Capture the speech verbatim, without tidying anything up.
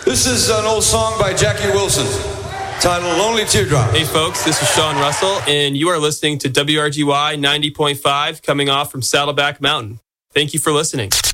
This is an old song by Jackie Wilson titled Lonely Teardrop. Hey folks, this is Sean Russell, and you are listening to W R G Y ninety point five coming off from Saddleback Mountain. Thank you for listening.